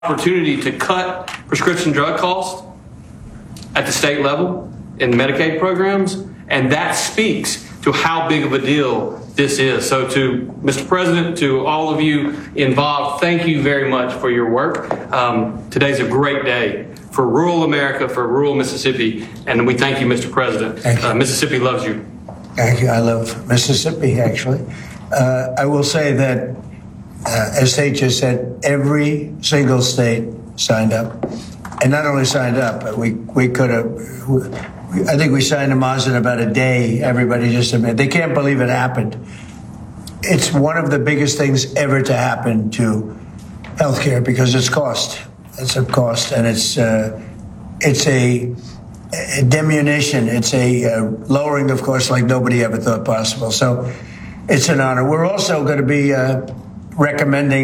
opportunity to cut prescription drug costs at the state level in Medicaid programs, and that speaks to how big of a deal this is. So to Mr. President, to all of you involved, thank you very much for your work. Today's a great day for rural America, for rural Mississippi, and we thank you, Mr. President. Mississippi loves you. Thank you. I love Mississippi, actually. I will say that, as Tate just said, every single state signed up. And not only signed up, but we could have, I think we signed them on in about a day. Everybody just admitted. They can't believe it happened. It's one of the biggest things ever to happen to healthcare because it's cost. It's a cost, and it's a diminution. It's a lowering of course like nobody ever thought possible. So it's an honor. We're also going to be demanding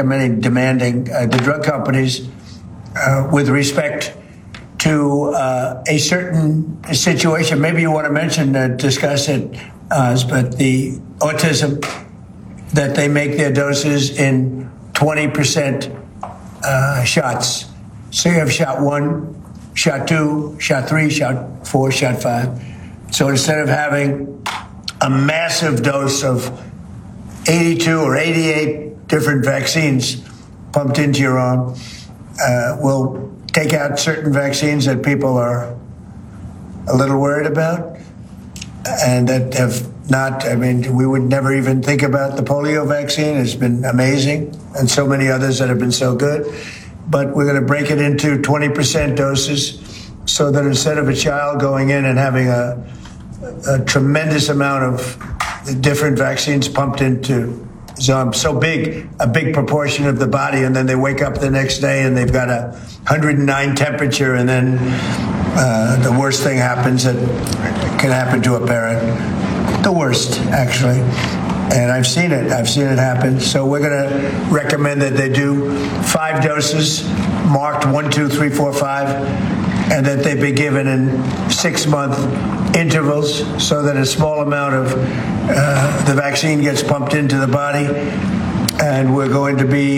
the drug companies with respect to a certain situation. Maybe you want to discuss it, but the autism, that they make their doses in 20% shots. So you have shot 1, shot 2, shot 3, shot 4, shot 5. So instead of having a massive dose of 82 or 88 different vaccines pumped into your arm, we'll take out certain vaccines that people are a little worried about and that have not, we would never even think about the polio vaccine. It's been amazing, and so many others that have been so good. But we're going to break it into 20% doses so that instead of a child going in and having a tremendous amount of different vaccines pumped into his arm, a big proportion of the body, and then they wake up the next day and they've got 109 temperature, and then the worst thing happens that can happen to a parent. The worst, actually. And I've seen it happen. So we're going to recommend that they do 5 doses, marked 1, 2, 3, 4, 5, and that they be given in 6-month intervals so that a small amount of the vaccine gets pumped into the body. And we're going to be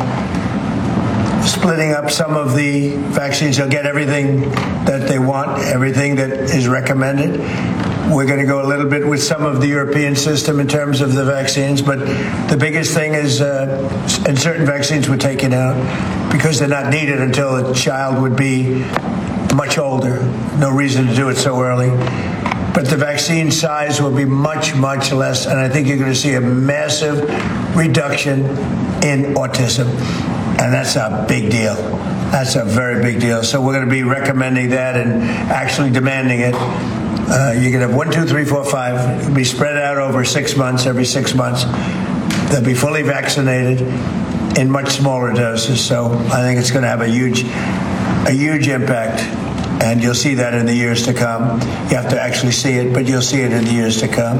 splitting up some of the vaccines. They'll get everything that they want, everything that is recommended. We're going to go a little bit with some of the European system in terms of the vaccines, but the biggest thing is, and certain vaccines were taken out because they're not needed until a child would be much older. No reason to do it so early. But the vaccine size will be much, much less, and I think you're going to see a massive reduction in autism. And that's a big deal. That's a very big deal. So we're going to be recommending that and actually demanding it. You're going to have 1, 2, 3, 4, 5. It'll be spread out over 6 months, every 6 months. They'll be fully vaccinated in much smaller doses. So I think it's going to have a huge impact. And you'll see that in the years to come. You have to actually see it, but you'll see it in the years to come.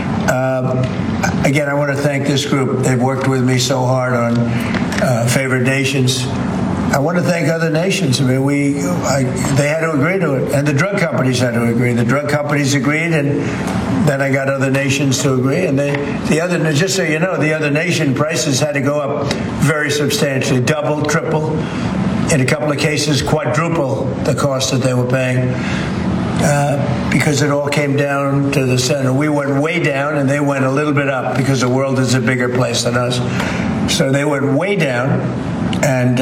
Again, I want to thank this group. They've worked with me so hard on favored nations. I want to thank other nations. They had to agree to it, and the drug companies had to agree. The drug companies agreed, and then I got other nations to agree. And just so you know, the other nation prices had to go up very substantially, double, triple, in a couple of cases, quadruple the cost that they were paying, because it all came down to the center. We went way down, and they went a little bit up because the world is a bigger place than us. So they went way down, and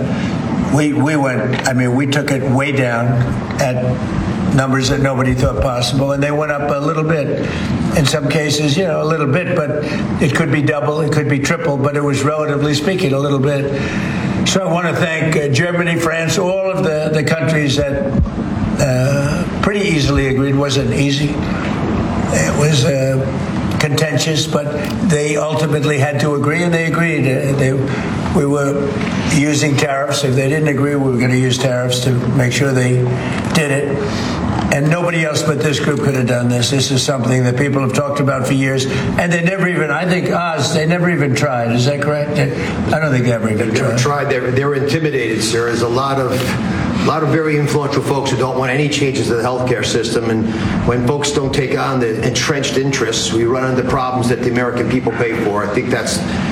we took it way down at numbers that nobody thought possible, and they went up a little bit. In some cases, a little bit, but it could be double, it could be triple, but it was relatively speaking a little bit. So I want to thank Germany, France, all of the countries that pretty easily agreed. It wasn't easy. It was contentious, but they ultimately had to agree, and they agreed. We were using tariffs. If they didn't agree, we were going to use tariffs to make sure they did it. And nobody else but this group could have done this. This is something that people have talked about for years, and they never even, I think Oz, they never even tried. Is that correct? I don't think they ever even tried. They were intimidated, sir. There's a lot of very influential folks who don't want any changes to the healthcare system, and when folks don't take on the entrenched interests, we run into problems that the American people pay for. I think that's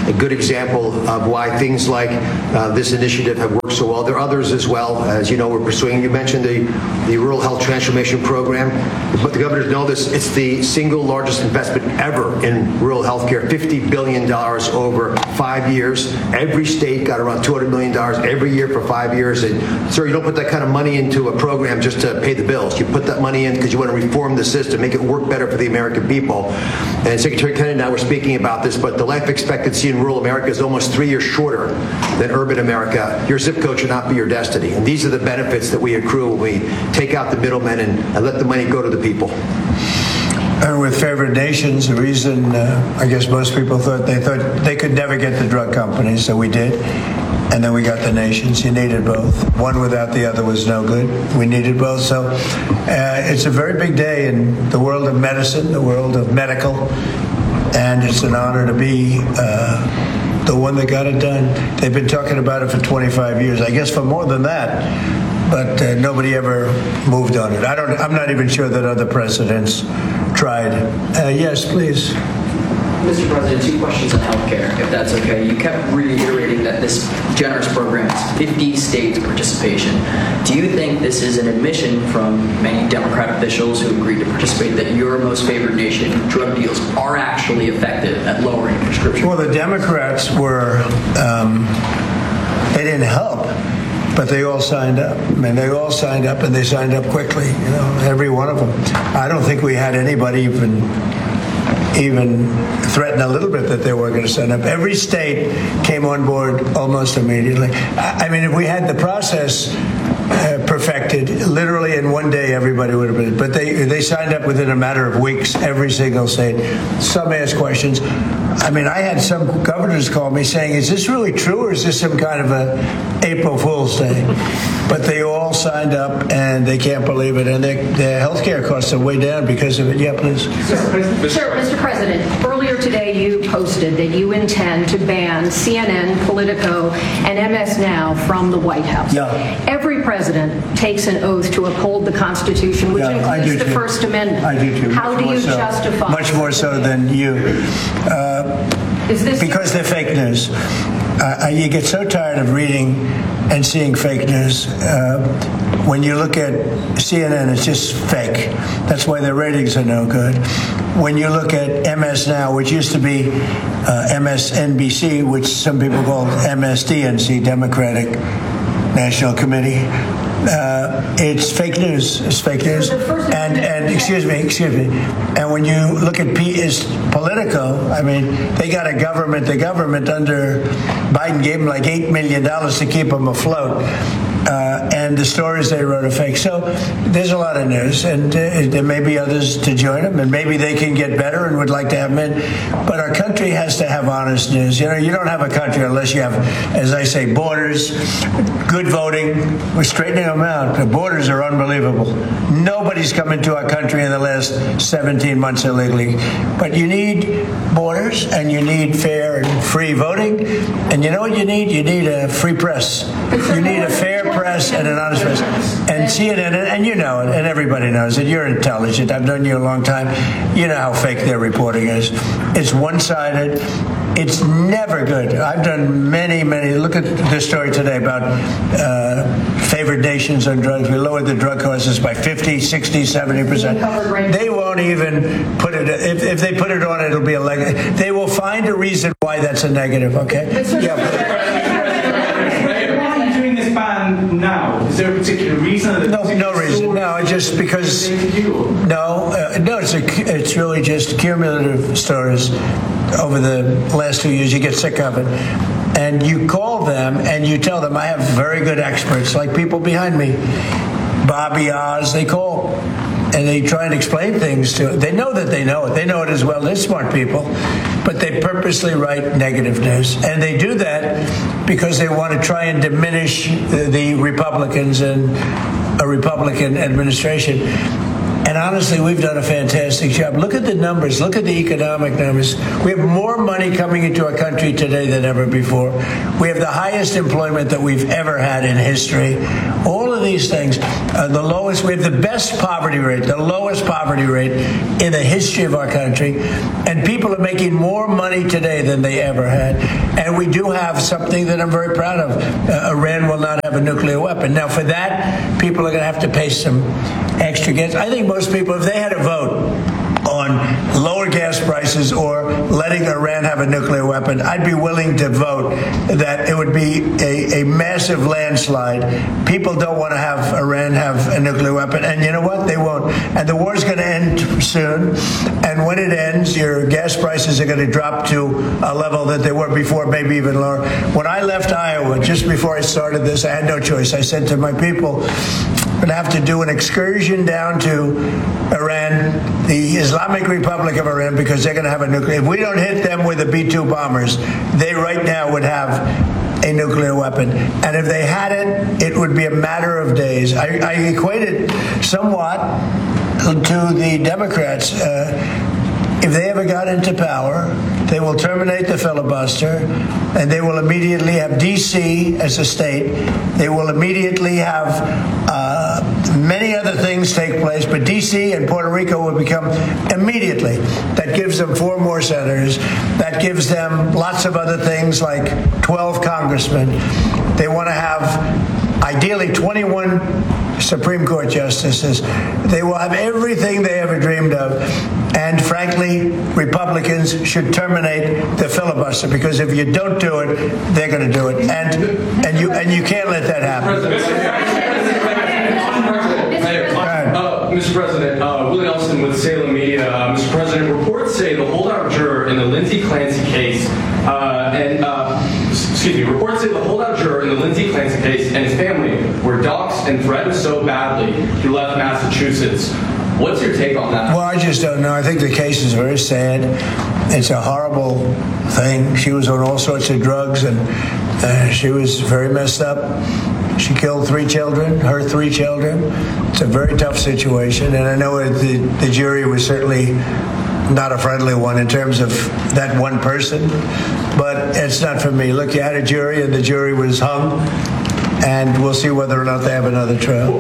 a good example of why things like this initiative have worked so well. There are others as well. As you know, we're pursuing, you mentioned the Rural Health Transformation Program, but the governors know this. It's the single largest investment ever in rural health care, $50 billion over 5 years. Every state got around $200 million every year for 5 years. And, sir, you don't put that kind of money into a program just to pay the bills. You put that money in because you want to reform the system, make it work better for the American people. And Secretary Kennedy and I were speaking about this, but the life expectancy in rural America is almost 3 years shorter than urban America. Your zip code should not be your destiny. And these are the benefits that we accrue when we take out the middlemen and let the money go to the people. And with favored nations, the reason I guess most people thought they could never get the drug companies, so we did. And then we got the nations. You needed both. One without the other was no good. We needed both. So it's a very big day in the world of medicine, the world of medical, and it's an honor to be the one that got it done. They've been talking about it for 25 years. I guess for more than that, but nobody ever moved on it. I'm not even sure that other presidents tried. Yes, please. Mr. President, 2 questions on healthcare, if that's okay. You kept reiterating that this generous program has 50 states' participation. Do you think this is an admission from many Democrat officials who agreed to participate that your most favored nation drug deals are actually effective at lowering prescription? Well, the Democrats were, they didn't help, but they all signed up. I mean, they all signed up, and they signed up quickly, every one of them. I don't think we had anybody even threaten a little bit that they weren't going to sign up. Every state came on board almost immediately. I mean, if we had the process perfected, literally in one day everybody would have been. But they signed up within a matter of weeks, every single state. Some asked questions. I mean, I had some governors call me saying, is this really true, or is this some kind of a April Fool's Day? But they all signed up, and they can't believe it. And their health care costs are way down because of it. Yeah, please. Sure, Mr. President, earlier today you posted that you intend to ban CNN, Politico, and MS Now from the White House. Yeah. Every president takes an oath to uphold the Constitution, which includes the First Amendment. I do too. How do you justify? Much more so than you. Because they're fake news. You get so tired of reading and seeing fake news. When you look at CNN, it's just fake. That's why their ratings are no good. When you look at MS Now, which used to be MSNBC, which some people call MSDNC, Democratic National Committee, it's fake news. It's fake news. And excuse me. And when you look at Politico, I mean, they got the government under Biden gave them like $8 million to keep them afloat. And the stories they wrote are fake. So there's a lot of news, and there may be others to join them, and maybe they can get better and would like to have them in. But our country has to have honest news. You don't have a country unless you have, as I say, borders, good voting. We're straightening them out. The borders are unbelievable. Nobody's come into our country in the last 17 months illegally. But you need borders, and you need fair and free voting. And you know what you need? You need a free press. You need a fair press and an honest press. And CNN, and you know it, and everybody knows it. You're intelligent. I've known you a long time. You know how fake their reporting is. It's one-sided. It's never good. I've done many. Look at this story today about favored nations on drugs. We lowered the drug costs by 50, 60, 70%. They won't even put it. If they put it on, it'll be a leg. They will find a reason why that's a negative. Okay. Ban now? Is there a particular reason? No reason. No, just because. No. It's really just cumulative stories over the last 2 years. You get sick of it, and you call them and you tell them, I have very good experts, like people behind me, Bobby Oz. They call. And they try and explain things to it. They know that they know it. They know it as well. They're smart people. But they purposely write negative news. And they do that because they want to try and diminish the Republicans and a Republican administration. And honestly, we've done a fantastic job. Look at the numbers. Look at the economic numbers. We have more money coming into our country today than ever before. We have the highest employment that we've ever had in history. All of these things, the lowest, we have the best poverty rate, the lowest poverty rate in the history of our country. And people are making more money today than they ever had. And we do have something that I'm very proud of. Iran will not have a nuclear weapon. Now, for that, people are going to have to pay some extra gas. I think most people, if they had a vote on lower gas prices or letting Iran have a nuclear weapon, I'd be willing to vote that it would be a massive landslide. People don't want to have Iran have a nuclear weapon, and you know what? They won't. And the war's going to end soon, and when it ends, your gas prices are going to drop to a level that they were before, maybe even lower. When I left Iowa, just before I started this, I had no choice. I said to my people, I'm going to have to do an excursion down to Iran, the Islamic Republic of Iran, because they're going to have a nuclear. If we don't hit them with the B-2 bombers, they right now would have a nuclear weapon. And if they had it, it would be a matter of days. I equate it somewhat to the Democrats. If they ever got into power, they will terminate the filibuster, and they will immediately have D.C. as a state. They will immediately have many other things take place, but D.C. and Puerto Rico will become immediately. That gives them 4 more senators. That gives them lots of other things like 12 congressmen. They want to have ideally 21 Supreme Court justices. They will have everything they ever dreamed of. And frankly, Republicans should terminate the filibuster, because if you don't do it, they're going to do it. And you can't let that happen. Mr. President, Willie Nelson with Salem Media. Mr. President, reports say the holdout juror in the Lindsay Clancy case, reports say the holdout juror in the Lindsay Clancy case and his family were doxxed and threatened so badly he left Massachusetts. What's your take on that? Well, I just don't know. I think the case is very sad. It's a horrible thing. She was on all sorts of drugs, and she was very messed up. She killed 3 children, her 3 children. It's a very tough situation, and I know the jury was certainly not a friendly one in terms of that one person, but it's not for me. Look, you had a jury, and the jury was hung, and we'll see whether or not they have another trial.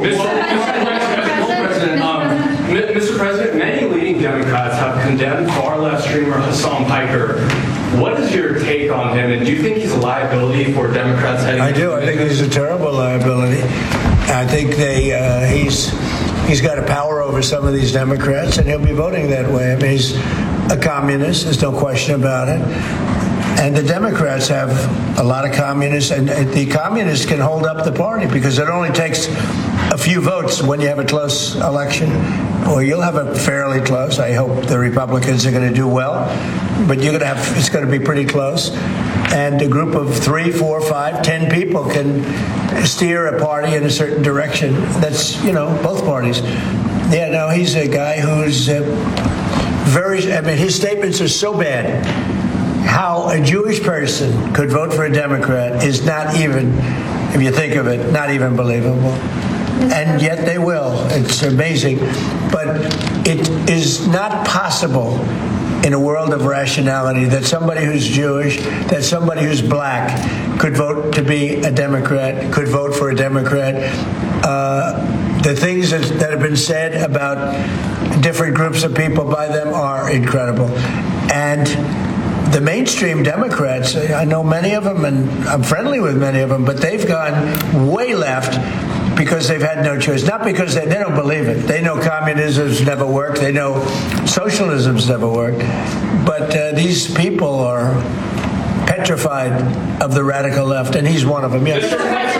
Mr. President, many leading Democrats have condemned far-left streamer Hassan Piker. What is your take on him, and do you think he's a liability for Democrats heading? I do. I think he's a terrible liability. I think he's got a power over some of these Democrats, and he'll be voting that way. I mean, he's a communist. There's no question about it. And the Democrats have a lot of communists, and the communists can hold up the party because it only takes a few votes when you have a close election. Or you'll have a fairly close. I hope the Republicans are going to do well, but it's going to be pretty close. And a group of 3, 4, 5, 10 people can steer a party in a certain direction. That's, both parties. Yeah, no, he's a guy who's his statements are so bad. How a Jewish person could vote for a Democrat is not even, if you think of it, not even believable. And yet they will. It's amazing. But it is not possible in a world of rationality that somebody who's Jewish, that somebody who's black could vote to be a Democrat, could vote for a Democrat. The things that have been said about different groups of people by them are incredible. And the mainstream Democrats, I know many of them, and I'm friendly with many of them, but they've gone way left because they've had no choice. Not because they don't believe it. They know communism's never worked. They know socialism's never worked. But these people are petrified of the radical left, and he's one of them. Yes.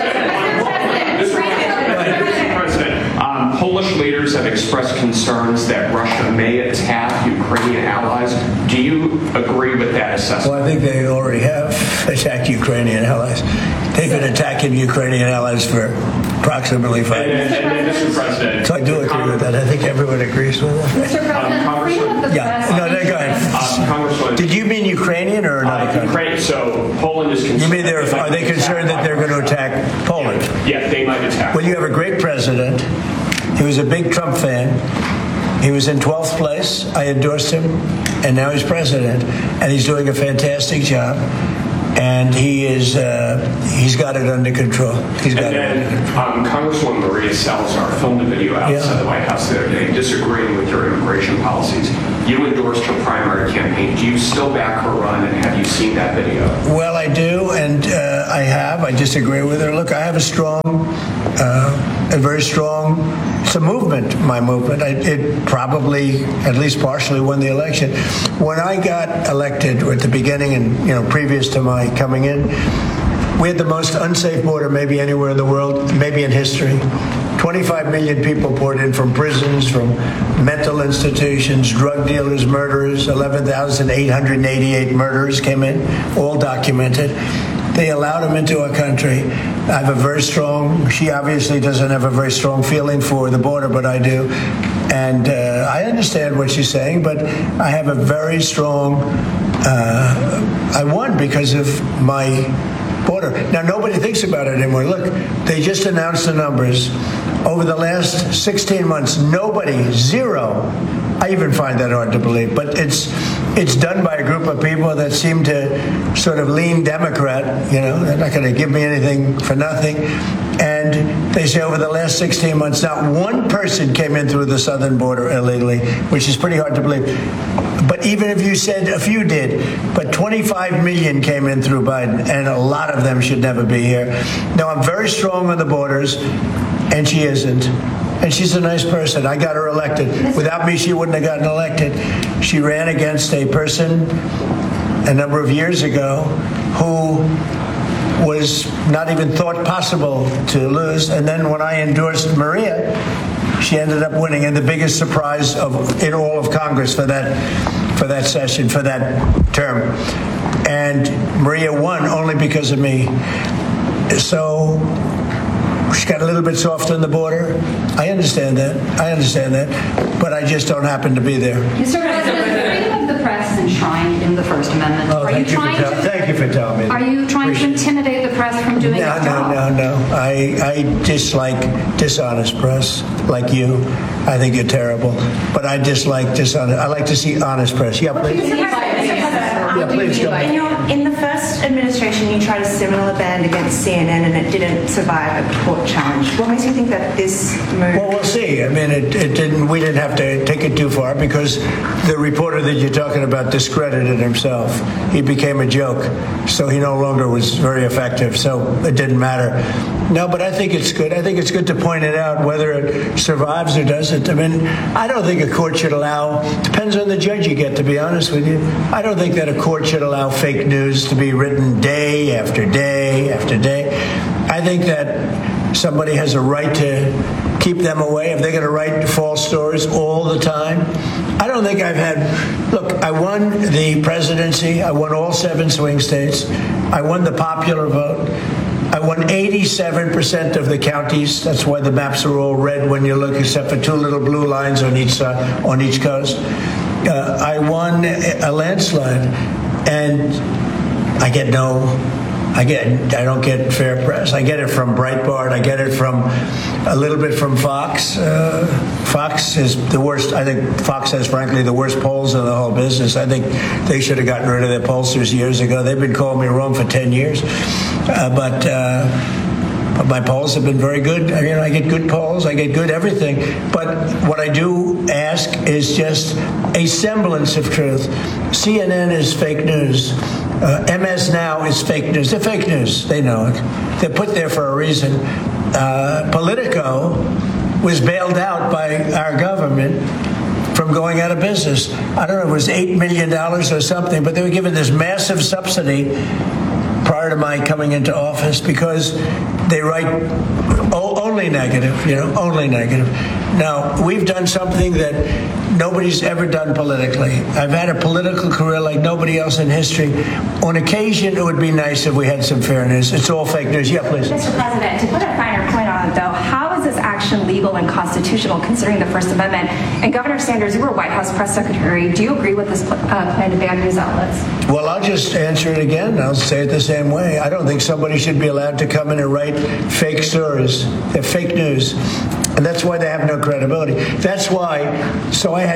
Polish leaders have expressed concerns that Russia may attack Ukrainian allies. Do you agree with that assessment? Well, I think they already have attacked Ukrainian allies. They've been attacking Ukrainian allies for approximately 5 years. And Mr. President, so I do agree with that. I think everyone agrees with that. Mr. President, freedom of the press. No, go ahead. Congressman, did you mean Ukrainian or another country? Ukraine. So Poland is concerned. You mean are they concerned that they're going to attack Poland? Yeah, they might attack. Well, you have a great president. He was a big Trump fan. He was in 12th place. I endorsed him, and now he's president, and he's doing a fantastic job. And he's got it under control. He's got it under control. Congresswoman Maria Salazar filmed a video outside the White House the other day disagreeing with your immigration policies. You endorsed her primary campaign. Do you still back her run, and have you seen that video? Well, I do, and I have. I disagree with her. Look, I have a very strong, it's a movement, my movement. It probably, at least partially, won the election. When I got elected at the beginning and, previous to my coming in, we had the most unsafe border maybe anywhere in the world, maybe in history. 25 million people poured in from prisons, from mental institutions, drug dealers, murderers. 11,888 murderers came in, all documented. They allowed them into our country. I have she obviously doesn't have a very strong feeling for the border, but I do. And I understand what she's saying, but I have a very strong, I won because of my border. Now, nobody thinks about it anymore. Look, they just announced the numbers. Over the last 16 months, zero. I even find that hard to believe, but it's done by a group of people that seem to sort of lean Democrat. They're not going to give me anything for nothing. And they say over the last 16 months, not one person came in through the southern border illegally, which is pretty hard to believe. But even if you said a few did, but 25 million came in through Biden, and a lot of them should never be here. Now, I'm very strong on the borders, and she isn't. And she's a nice person. I got her elected. Without me, she wouldn't have gotten elected. She ran against a person a number of years ago who was not even thought possible to lose. And then when I endorsed Maria, she ended up winning, and the biggest surprise in all of Congress for that session, for that term. And Maria won only because of me. So she got a little bit soft on the border. I understand that. But I just don't happen to be there. Mr. President, freedom of the press is enshrined in the First Amendment. Thank you for telling me that. Are you trying to intimidate the press from doing its job? No. I dislike dishonest press, like you. I think you're terrible. But I dislike dishonest. I like to see honest press. Yeah, please. Yeah, please go. In the first administration, you tried a similar ban against CNN, and it didn't survive a court challenge. What makes you think that this move? Well, we'll see. I mean, it didn't. We didn't have to take it too far because the reporter that you're talking about discredited himself. He became a joke, so he no longer was very effective. So it didn't matter. No, but I think it's good. I think it's good to point it out, whether it survives or doesn't. I mean, I don't think a court should allow. Depends on the judge you get, to be honest with you. I don't think that a court should allow fake news to be written day after day after day. I think that somebody has a right to keep them away if they're going to write false stories all the time. I don't think I've had. Look, I won the presidency. I won all 7 swing states. I won the popular vote. I won 87% of the counties. That's why the maps are all red when you look, except for 2 little blue lines on each coast. I won a landslide, and I don't get fair press. I get it from Breitbart. I get it from a little bit from Fox. Fox is the worst. I think Fox has, frankly, the worst polls in the whole business. I think they should have gotten rid of their pollsters years ago. They've been calling me wrong for 10 years. But my polls have been very good. I mean, I get good polls. I get good everything. But what I do ask is just a semblance of truth. CNN is fake news. MS Now is fake news. They're fake news. They know it. They're put there for a reason. Politico was bailed out by our government from going out of business. I don't know, it was $8 million or something, but they were given this massive subsidy prior to my coming into office because they write only negative, only negative. Now, we've done something that nobody's ever done politically. I've had a political career like nobody else in history. On occasion, it would be nice if we had some fairness. It's all fake news. Yeah, please. Mr. President, to put a finer point on it, though, how is this action legal and constitutional? unconstitutional considering the First Amendment. And Governor Sanders, you were White House press secretary. Do you agree with this plan to ban news outlets? Well, I'll just answer it again. I'll say it the same way. I don't think somebody should be allowed to come in and write fake stories. They're fake news. And that's why they have no credibility. That's why, so I had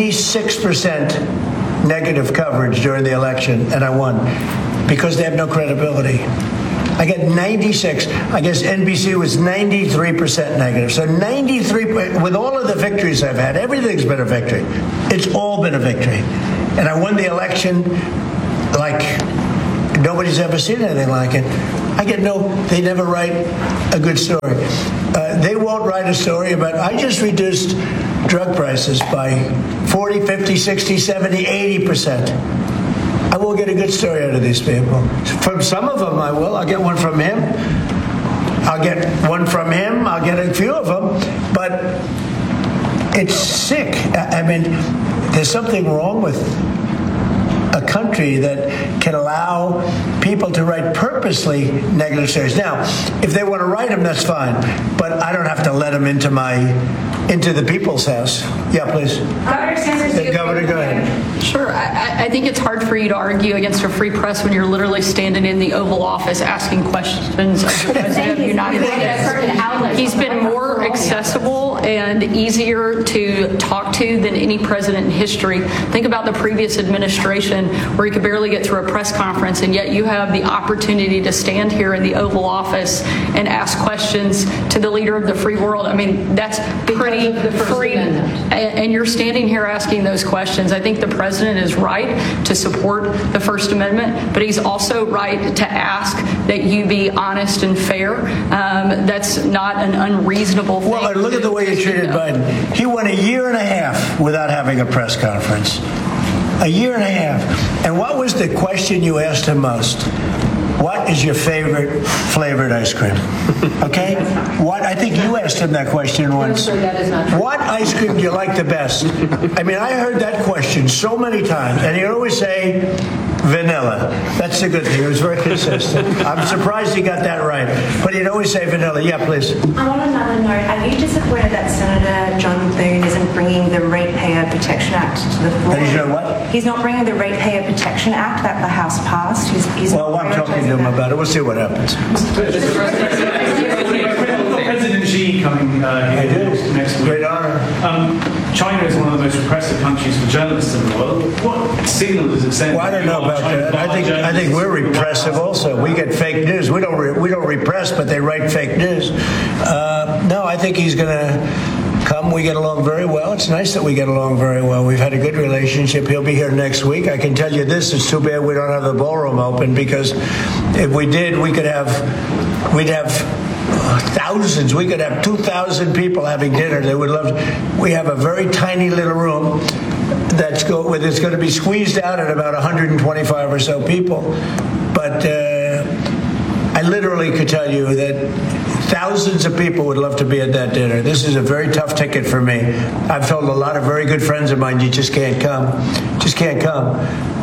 96% negative coverage during the election, and I won, because they have no credibility. I got 96. I guess NBC was 93% negative. So 93, with all of the victories I've had, everything's been a victory. It's all been a victory. And I won the election like nobody's ever seen anything like it. They never write a good story. They won't write a story about, I just reduced drug prices by 40, 50, 60, 70, 80%. I will get a good story out of these people. From some of them, I will. I'll get one from him. I'll get one from him. I'll get a few of them. But it's sick. I mean, there's something wrong with a country that can allow people to write purposely negative stories. Now, if they want to write them, that's fine. But I don't have to let them into the people's house. Yeah, please. Governor Sanders, Governor, go ahead. Sure. I think it's hard for you to argue against a free press when you're literally standing in the Oval Office asking questions of the President of the United States. He's been more accessible and easier to talk to than any president in history. Think about the previous administration where you could barely get through a press conference, and yet you have the opportunity to stand here in the Oval Office and ask questions to the leader of the free world. I mean, that's pretty free. And you're standing here asking those questions. I think the president is right to support the First Amendment, but he's also right to ask that you be honest and fair. That's not an unreasonable thing. Well, look at the way you treated Biden. He went a year and a half without having a press conference. A year and a half. And what was the question you asked him most? What is your favorite flavored ice cream? Okay? I think you asked him that question once. That is not true. What ice cream do you like the best? I mean, I heard that question so many times, and he'd always say vanilla. That's the good thing. He was very consistent. I'm surprised he got that right. But he'd always say vanilla. Yeah, please. On another note, are you disappointed that Senator John Thune isn't bringing the Ratepayer Protection Act to the floor? Did you know what? He's not bringing the Ratepayer Protection Act that the House passed. He's Well, I'm talking to him about it. We'll see what happens. President Xi coming here next week. Great honor. China is one of the most repressive countries for journalists in the world. What signal does it send? Well, I don't know about that. I think we're repressive also. We get fake news. We don't repress, but they write fake news. No, I think he's going to come. We get along very well. It's nice that we get along very well. We've had a good relationship. He'll be here next week. I can tell you this: it's too bad we don't have the ballroom open, because if we did, we'd have thousands. We could have 2,000 people having dinner. They would love. We have a very tiny little room it's going to be squeezed out at about 125 or so people. But I literally could tell you that thousands of people would love to be at that dinner. This is a very tough ticket for me. I've told a lot of very good friends of mine, you just can't come. Just can't come.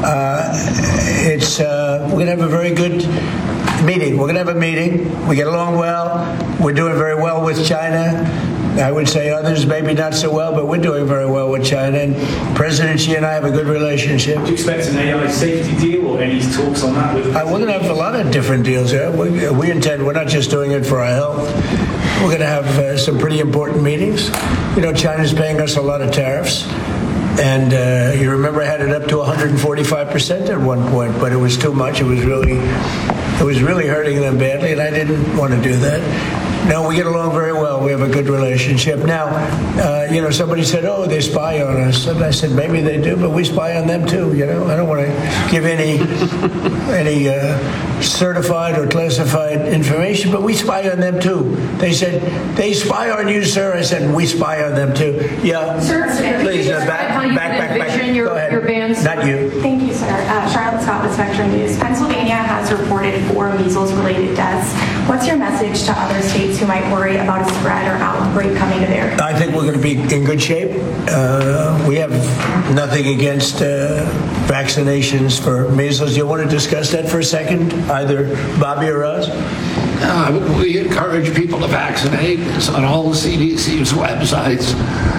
We're going to have a very good meeting. We're going to have a meeting. We get along well. We're doing very well with China. I would say others maybe not so well, but we're doing very well with China. And President Xi and I have a good relationship. Do you expect an AI safety deal or any talks on that? We're going to have a lot of different deals here. We intend, we're not just doing it for our health. We're going to have some pretty important meetings. You know, China's paying us a lot of tariffs. And you remember I had it up to 145% at one point, but it was too much. It was really hurting them badly, and I didn't want to do that. No, we get along very well. We have a good relationship. Now, somebody said, oh, they spy on us. And I said, maybe they do, but we spy on them too. I don't want to give any certified or classified information, but we spy on them too. They said, they spy on you, sir. I said, we spy on them too. Yeah. Sir, please, back. Your Go ahead. your bans. Not you. Thank you, sir. Charlotte Scott with Spectrum News. Pennsylvania has reported 4 measles-related deaths. What's your message to other states who might worry about a spread or outbreak coming to their? I think we're going to be in good shape. We have nothing against vaccinations for measles. You want to discuss that for a second, either Bobby or us? We encourage people to vaccinate. It's on all the CDC's websites.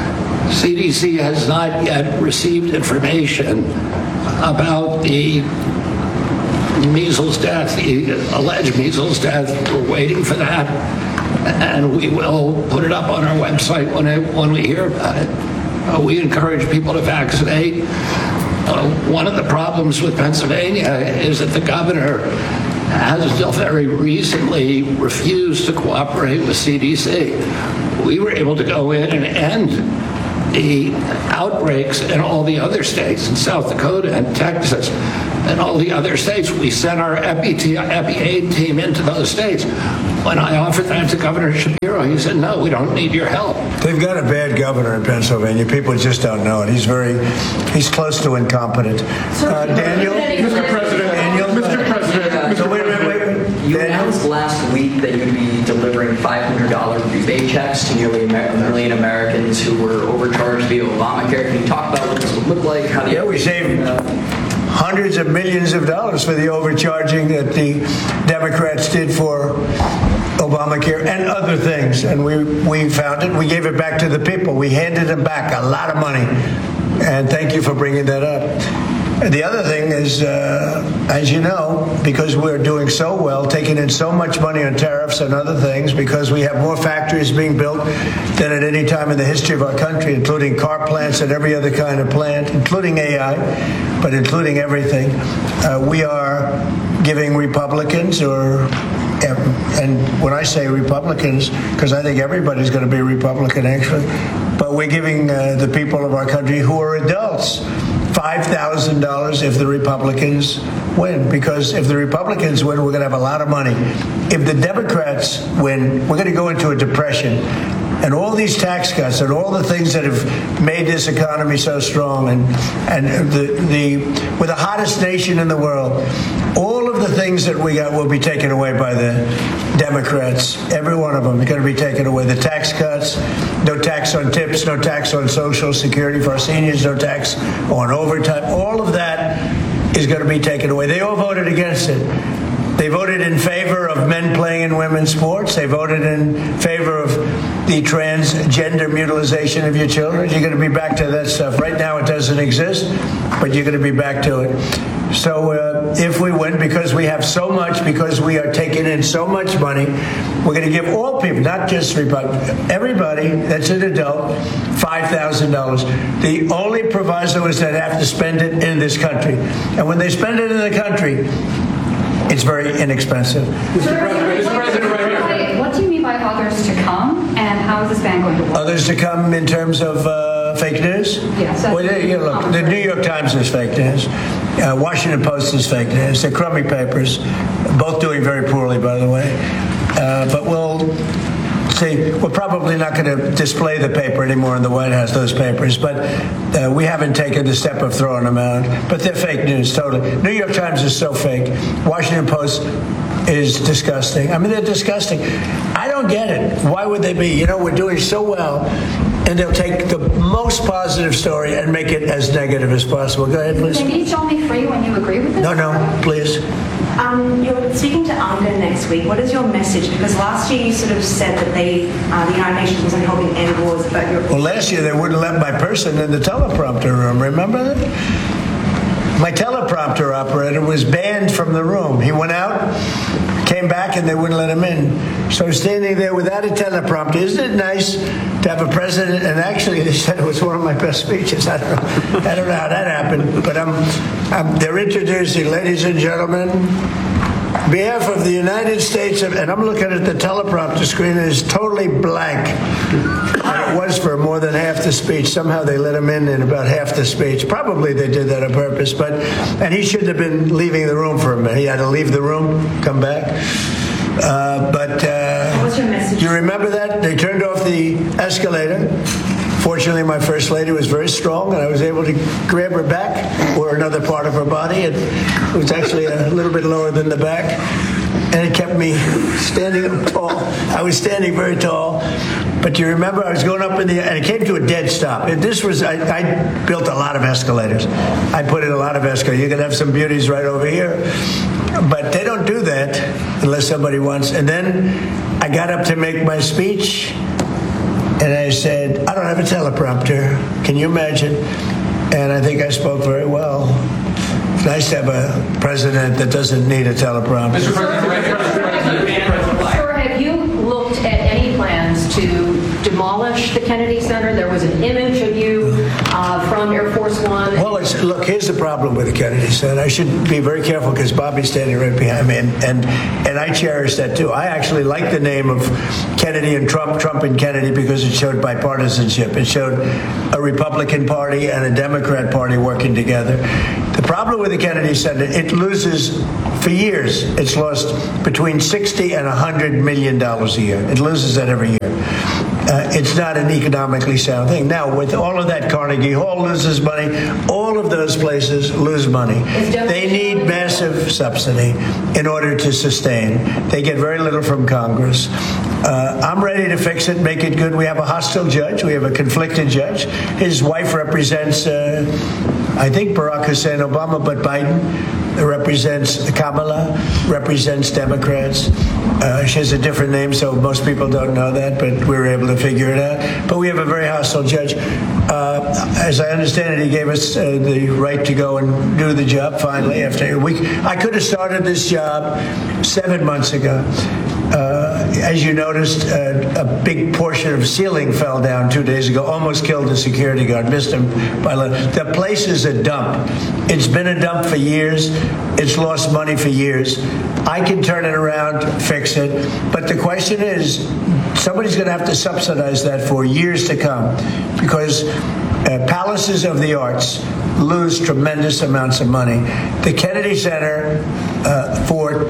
CDC has not yet received information about the measles death, the alleged measles death. We're waiting for that, and we will put it up on our website when we hear about it. We encourage people to vaccinate. One of the problems with Pennsylvania is that the governor has until very recently refused to cooperate with CDC. We were able to go in and end the outbreaks in all the other states, in South Dakota and Texas and all the other states. We sent our EPI-aid team into those states. When I offered that to Governor Shapiro, he said, no, we don't need your help. They've got a bad governor in Pennsylvania. People just don't know it. He's close to incompetent. Daniel? Mr. President. Daniel? Mr. President. So wait. You announced last week that you'd be delivering $500 rebate checks to nearly a million Americans who were overcharged via Obamacare. Can you talk about what this would look like? How Yeah, we saved hundreds of millions of dollars for the overcharging that the Democrats did for Obamacare and other things. And we found it. We gave it back to the people. We handed them back a lot of money. And thank you for bringing that up. The other thing is, as you know, because we're doing so well, taking in so much money on tariffs and other things, because we have more factories being built than at any time in the history of our country, including car plants and every other kind of plant, including AI, but including everything, we are giving Republicans and when I say Republicans, because I think everybody's going to be Republican, actually, but we're giving the people of our country who are adults $5,000 if the Republicans win. Because if the Republicans win, we're going to have a lot of money. If the Democrats win, we're going to go into a depression. And all these tax cuts and all the things that have made this economy so strong, and we're the hottest nation in the world. All of the things that we got will be taken away by the Democrats. Every one of them is going to be taken away. The tax cuts, no tax on tips, no tax on Social Security for our seniors, no tax on overtime. All of that is going to be taken away. They all voted against it. They voted in favor of men playing in women's sports. They voted in favor of the transgender mutilization of your children. You're going to be back to that stuff. Right now it doesn't exist, but you're going to be back to it. So if we win, because we have so much, because we are taking in so much money, we're going to give all people, not just Republicans, everybody that's an adult, $5,000. The only proviso is that they have to spend it in this country. And when they spend it in the country, it's very inexpensive. Mr. President, what do you mean by others to come, and how is this ban going to work? Others to come in terms of fake news? Yes. Well, look, the New York Times is fake news. Washington Post is fake news. They're crummy papers, both doing very poorly, by the way. But we'll see. We're probably not going to display the paper anymore in the White House, those papers. But we haven't taken the step of throwing them out. But they're fake news, totally. New York Times is so fake. Washington Post is disgusting. I mean, they're disgusting. I don't get it. Why would they be? You know, we're doing so well, and they'll take the most positive story and make it as negative as possible. Go ahead, please. Can you tell me free when you agree with this? No, please. You're speaking to UNGA next week. What is your message? Because last year you sort of said that the United Nations wasn't helping end wars, but you're... Well, last year they wouldn't let my person in the teleprompter room. Remember that? My teleprompter operator was banned from the room. He went out, came back, and they wouldn't let him in. So standing there without a teleprompter. Isn't it nice to have a president? And actually, they said it was one of my best speeches. I don't know how that happened. But they're introducing, ladies and gentlemen, on behalf of the United States, and I'm looking at the teleprompter screen, and it's totally blank. And it was for more than half the speech. Somehow they let him in about half the speech. Probably they did that on purpose. And he shouldn't have been leaving the room for a minute. He had to leave the room, come back. What's your message? You remember that? They turned off the escalator. Fortunately, my first lady was very strong, and I was able to grab her back or another part of her body. It was actually a little bit lower than the back, and it kept me standing up tall. I was standing very tall, but you remember I was going up in the, and it came to a dead stop. And this was, I built a lot of escalators. I put in a lot of escalators. You can have some beauties right over here. But they don't do that unless somebody wants. And then I got up to make my speech, and I said, I don't have a teleprompter. Can you imagine? And I think I spoke very well. It's nice to have a president that doesn't need a teleprompter. Sir, have you looked at any plans to demolish the Kennedy Center? There was an image of you from Air Force One. Well, look, here's the problem with the Kennedy Center. I should be very careful because Bobby's standing right behind me, and I cherish that too. I actually like the name of Kennedy and Trump and Kennedy, because it showed bipartisanship. It showed a Republican Party and a Democrat Party working together. The problem with the Kennedy Center, it loses, for years, it's lost between $60 and $100 million a year. It loses that every year. It's not an economically sound thing. Now, with all of that, Carnegie Hall loses money. All of those places lose money. They need massive subsidy in order to sustain. They get very little from Congress. I'm ready to fix it, make it good. We have a hostile judge. We have a conflicted judge. His wife represents, I think, Barack Hussein Obama, but Biden represents Kamala, represents Democrats. She has a different name, so most people don't know that, but we were able to figure it out. But we have a very hostile judge. As I understand it, he gave us the right to go and do the job finally after a week. I could have started this job 7 months ago. As you noticed, a big portion of ceiling fell down 2 days ago, almost killed the security guard, missed him by the place is a dump. It's been a dump for years. It's lost money for years. I can turn it around, fix it. But the question is, somebody's going to have to subsidize that for years to come, because palaces of the arts lose tremendous amounts of money. The Kennedy Center for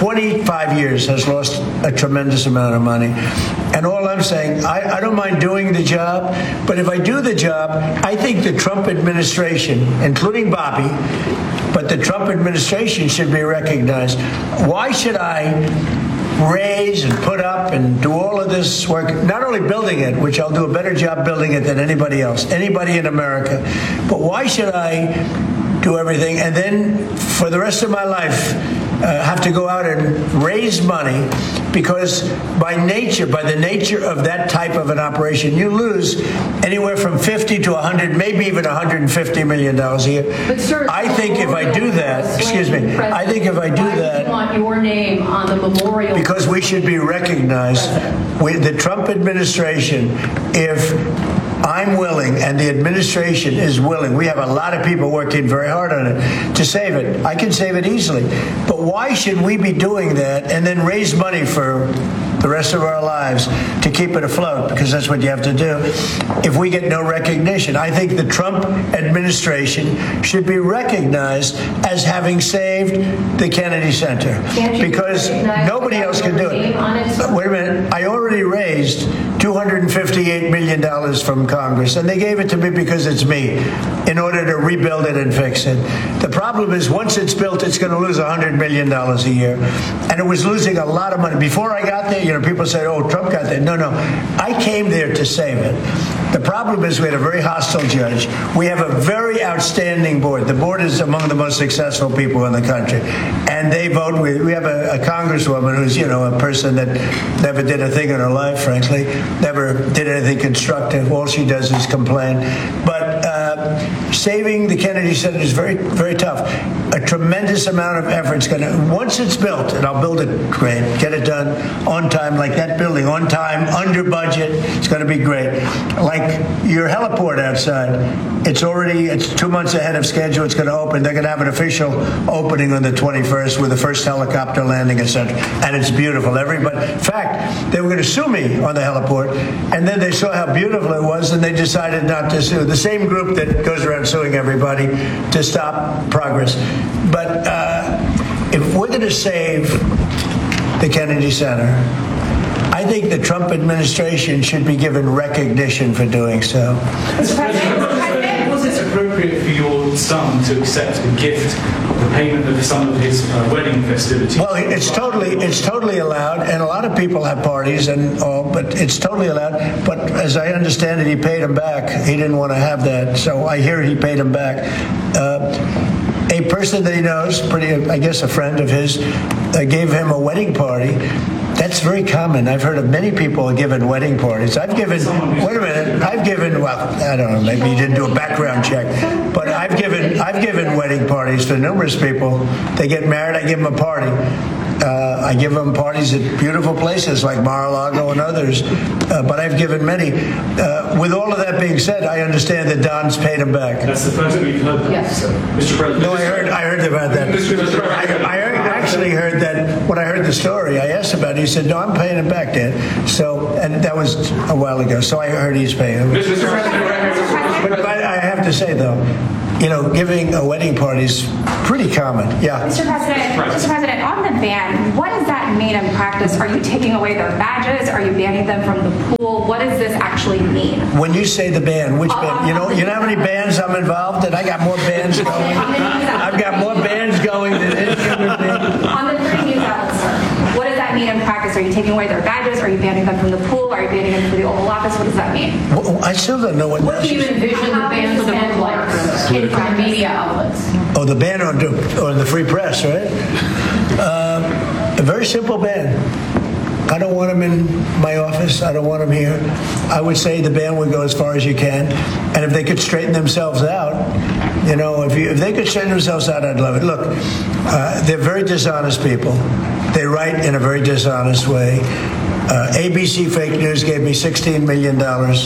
25 years has lost a tremendous amount of money. And all I'm saying, I don't mind doing the job, but if I do the job, I think the Trump administration, including Bobby, but the Trump administration should be recognized. Why should I raise and put up and do all of this work, not only building it, which I'll do a better job building it than anybody else, anybody in America, but why should I do everything and then for the rest of my life have to go out and raise money? Because by the nature of that type of an operation, you lose anywhere from 50 to 100, maybe even 150 $million a year. But sir, I think if I do that, I think if I do that, you want your name on the memorial? Because we should be recognized. The Trump administration, if I'm willing and the administration is willing, we have a lot of people working very hard on it to save it. I can save it easily. But why should we be doing that and then raise money for the rest of our lives to keep it afloat? Because that's what you have to do if we get no recognition. I think the Trump administration should be recognized as having saved the Kennedy Center, because nobody else can do it. Wait a minute. I already raised $258 million from Congress, and they gave it to me because it's me, in order to rebuild it and fix it. The problem is, once it's built, it's going to lose $100 million a year, and it was losing a lot of money. Before I got there, people said, oh, Trump got there. No, I came there to save it. The problem is we had a very hostile judge. We have a very outstanding board. The board is among the most successful people in the country, and they vote. We have a congresswoman who's, a person that never did a thing in her life, frankly, never did anything constructive. All she does is complain. But saving the Kennedy Center is very, very tough. A tremendous amount of effort is going to, once it's built, and I'll build it great, get it done on time, like that building, on time, under budget, it's going to be great. Like your heliport outside, it's 2 months ahead of schedule. It's going to open. They're going to have an official opening on the 21st with the first helicopter landing, etc. And it's beautiful. Everybody, in fact, they were going to sue me on the heliport, and then they saw how beautiful it was, and they decided not to sue. The same group that goes around suing everybody to stop progress. But if we're going to save the Kennedy Center, I think the Trump administration should be given recognition for doing so. Was it appropriate for your son to accept a gift, the payment of some of his wedding festivities? Well, it's totally allowed, and a lot of people have parties and all, but it's totally allowed. But as I understand it, he paid him back. He didn't want to have that, so I hear he paid him back. A a person that he knows, I guess a friend of his, gave him a wedding party. That's very common. I've heard of many people giving wedding parties. I've given, wait a minute, well, I don't know, maybe you didn't do a background check, but I've given wedding parties to numerous people. They get married, I give them a party. I give them parties at beautiful places like Mar-a-Lago and others, but I've given many. With all of that being said, I understand that Don's paid him back. That's the first we've heard. Yes. Mr. President. No, I heard about that. I actually heard that when I heard the story. I asked about it. He said, "No, I'm paying him back, Dad." So, and that was a while ago. So I heard he's paying him. Mr. President. But I have to say though, giving a wedding party is pretty common. Yeah. Mr. President, on the ban, what does that mean in practice? Are you taking away their badges? Are you banning them from the pool? What does this actually mean? When you say the ban, which band? You know how many bands I'm involved in? I got more bands going. I've got more bands going than any human being. On the 3 news outlets, sir, what does that mean in practice? Are you taking away their badges? Are you banning them from the pool? Are you banning them from the Oval Office? What does that mean? Well, I still don't know what do you envision the ban to look like in from media outlets? Oh, the ban on the free press, right? A very simple ban. I don't want them in my office. I don't want them here. I would say the ban would go as far as you can. And if they could straighten themselves out, if they could straighten themselves out, I'd love it. Look, they're very dishonest people. They write in a very dishonest way. ABC Fake News gave me $16 million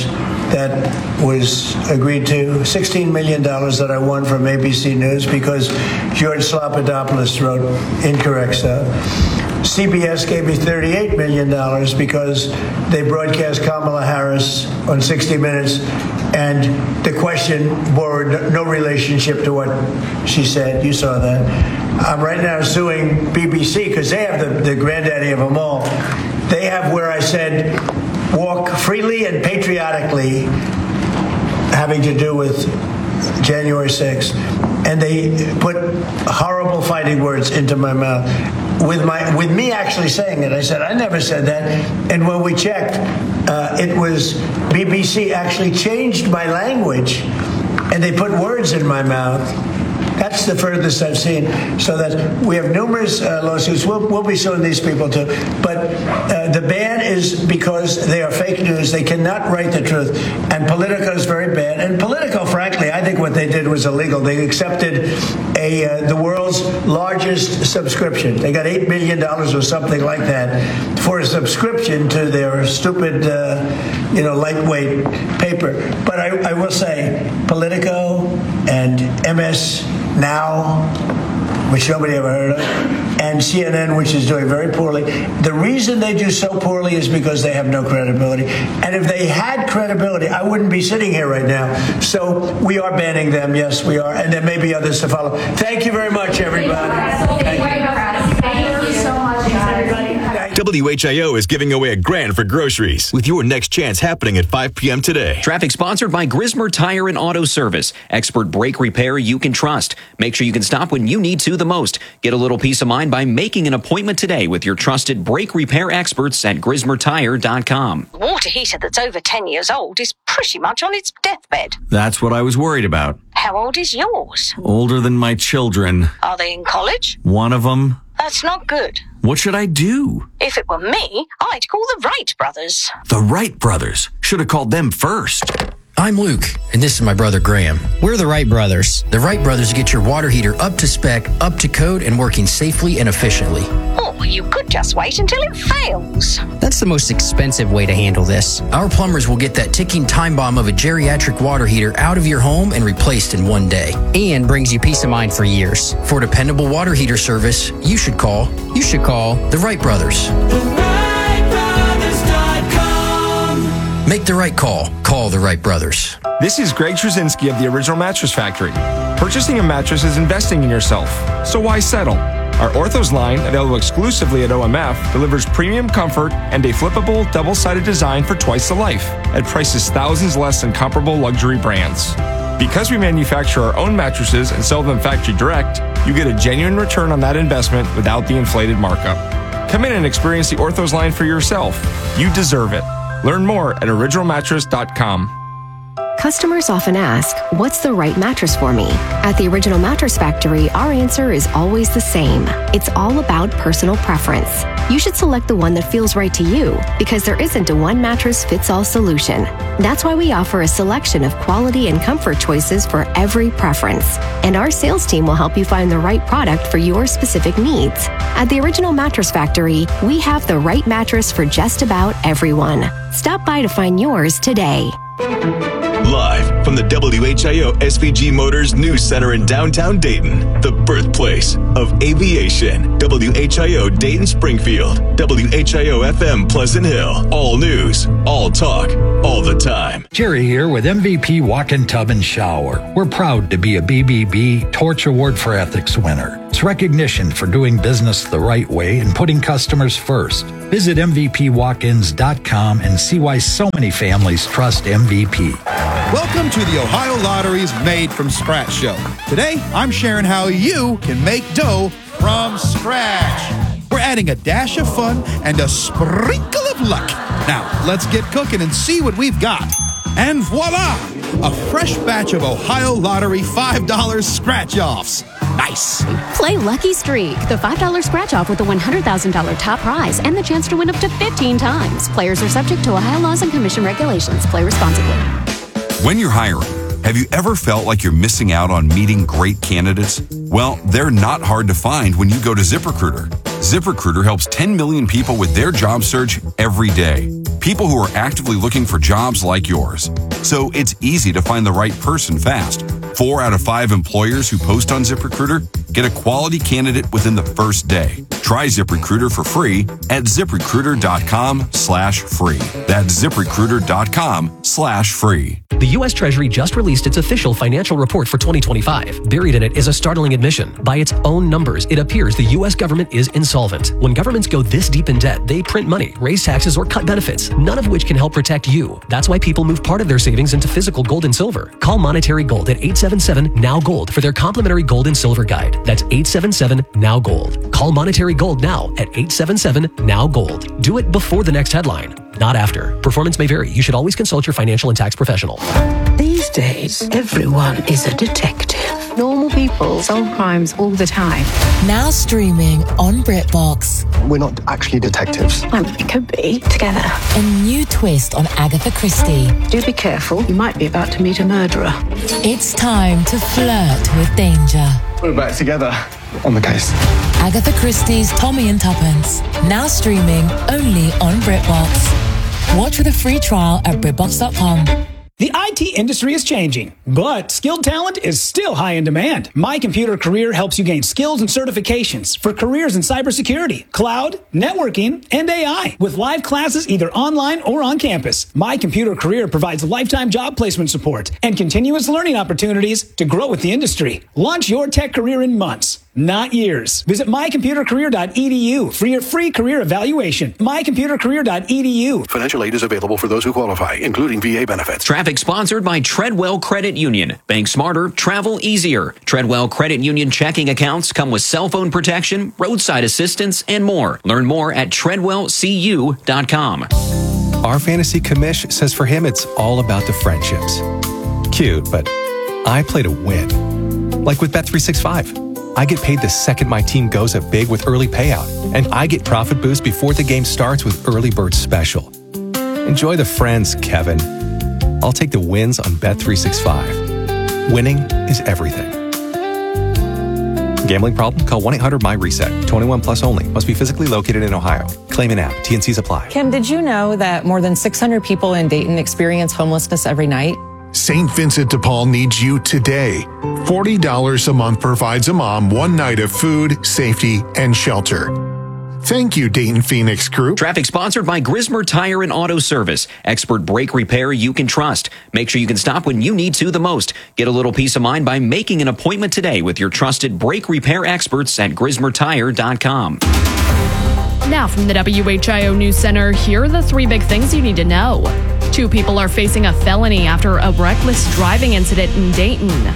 that was agreed to. $16 million that I won from ABC News because George Slopadopoulous wrote incorrect stuff. CBS gave me $38 million because they broadcast Kamala Harris on 60 Minutes, and the question bore no relationship to what she said. You saw that. I'm right now suing BBC because they have the granddaddy of them all. They have where I said, walk freely and patriotically, having to do with January 6th. And they put horrible fighting words into my mouth. With me actually saying it, I said, I never said that. And when we checked, it was BBC actually changed my language, and they put words in my mouth. That's the furthest I've seen. So that we have numerous lawsuits. We'll be suing these people too. But the ban is because they are fake news. They cannot write the truth. And Politico is very bad. And Politico, frankly, I think what they did was illegal. They accepted the world's largest subscription. They got $8 million or something like that for a subscription to their stupid, lightweight paper. But I will say, Politico and MS Now, which nobody ever heard of, and CNN, which is doing very poorly. The reason they do so poorly is because they have no credibility. And if they had credibility, I wouldn't be sitting here right now. So we are banning them. Yes, we are. And there may be others to follow. Thank you very much, everybody. Thank you so much, everybody. WHIO is giving away $1,000 for groceries with your next chance happening at 5 p.m. today. Traffic sponsored by Grismer Tire and Auto Service. Expert brake repair you can trust. Make sure you can stop when you need to the most. Get a little peace of mind by making an appointment today with your trusted brake repair experts at GrismerTire.com. The water heater that's over 10 years old is pretty much on its deathbed. That's what I was worried about. How old is yours? Older than my children. Are they in college? One of them. That's not good. What should I do? If it were me, I'd call the Wright brothers. The Wright brothers? Should have called them first. I'm Luke, and this is my brother Graham. We're the Wright brothers. The Wright brothers get your water heater up to spec, up to code, and working safely and efficiently. Or you could just wait until it fails. That's the most expensive way to handle this. Our plumbers will get that ticking time bomb of a geriatric water heater out of your home and replaced in one day. And brings you peace of mind for years. For dependable water heater service, you should call the Wright brothers. Make the right call. Call the Wright brothers. This is Greg Trzynski of the Original Mattress Factory. Purchasing a mattress is investing in yourself, so why settle? Our Orthos line, available exclusively at OMF, delivers premium comfort and a flippable, double-sided design for twice the life, at prices thousands less than comparable luxury brands. Because we manufacture our own mattresses and sell them factory direct, you get a genuine return on that investment without the inflated markup. Come in and experience the Orthos line for yourself. You deserve it. Learn more at originalmattress.com. Customers often ask, what's the right mattress for me? At the Original Mattress Factory, our answer is always the same. It's all about personal preference. You should select the one that feels right to you because there isn't a one-mattress-fits-all solution. That's why we offer a selection of quality and comfort choices for every preference. And our sales team will help you find the right product for your specific needs. At the Original Mattress Factory, we have the right mattress for just about everyone. Stop by to find yours today. Live from the WHIO SVG Motors News Center in downtown Dayton, the birthplace of aviation. WHIO Dayton Springfield, WHIO FM Pleasant Hill. All news, all talk, all the time. Jerry here with MVP Walk-In Tub and Shower. We're proud to be a BBB Torch Award for Ethics winner. It's recognition for doing business the right way and putting customers first. Visit MVPWalkins.com and see why so many families trust MVP. Welcome to the Ohio Lottery's Made from Scratch show. Today, I'm sharing how you can make dough from scratch. We're adding a dash of fun and a sprinkle of luck. Now, let's get cooking and see what we've got. And voila! A fresh batch of Ohio Lottery $5 scratch-offs. Nice. Play Lucky Streak, the $5 scratch-off with a $100,000 top prize and the chance to win up to 15 times. Players are subject to Ohio laws and commission regulations. Play responsibly. When you're hiring, have you ever felt like you're missing out on meeting great candidates? Well, they're not hard to find when you go to ZipRecruiter. ZipRecruiter helps 10 million people with their job search every day. People who are actively looking for jobs like yours. So it's easy to find the right person fast. 4 out of 5 employers who post on ZipRecruiter get a quality candidate within the first day. Try ZipRecruiter for free at ZipRecruiter.com/free. That's ZipRecruiter.com/free. The U.S. Treasury just released its official financial report for 2025. Buried in it is a startling admission. By its own numbers, it appears the U.S. government is insolvent. When governments go this deep in debt, they print money, raise taxes, or cut benefits, none of which can help protect you. That's why people move part of their savings into physical gold and silver. Call Monetary Gold at 877-NOW-GOLD for their complimentary gold and silver guide. That's 877-NOW-GOLD. Call Monetary Gold now at 877-NOW-GOLD. Do it before the next headline, not after. Performance may vary. You should always consult your financial and tax professional. These days, everyone is a detective. Normal people solve crimes all the time. Now streaming on BritBox. We're not actually detectives. We could be together. A new twist on Agatha Christie. Do be careful. You might be about to meet a murderer. It's time to flirt with danger. We're back together on the case. Agatha Christie's Tommy and Tuppence. Now streaming only on BritBox. Watch with a free trial at BritBox.com. The IT industry is changing, but skilled talent is still high in demand. My Computer Career helps you gain skills and certifications for careers in cybersecurity, cloud, networking, and AI with live classes either online or on campus. My Computer Career provides lifetime job placement support and continuous learning opportunities to grow with the industry. Launch your tech career in months, not years. Visit mycomputercareer.edu for your free career evaluation. mycomputercareer.edu. Financial aid is available for those who qualify, including VA benefits. Traffic sponsored by Treadwell Credit Union. Bank smarter, travel easier. Treadwell Credit Union checking accounts come with cell phone protection, roadside assistance, and more. Learn more at treadwellcu.com. Our fantasy commish says for him it's all about the friendships. Cute, but I play to win. Like with Bet365. I get paid the second my team goes up big with early payout, and I get profit boost before the game starts with Early Bird Special. Enjoy the friends, Kevin. I'll take the wins on Bet365. Winning is everything. Gambling problem? Call 1-800-MY-RESET. 21 plus only. Must be physically located in Ohio. Claim an app. TNCs apply. Kim, did you know that more than 600 people in Dayton experience homelessness every night? St. Vincent de Paul needs you today. $40 a month provides a mom one night of food, safety, and shelter. Thank you, Dayton Phoenix Group. Traffic sponsored by Grismer Tire and Auto Service. Expert brake repair you can trust. Make sure you can stop when you need to the most. Get a little peace of mind by making an appointment today with your trusted brake repair experts at GrismerTire.com. Now from the WHIO News Center, here are the 3 big things you need to know. 2 people are facing a felony after a reckless driving incident in Dayton.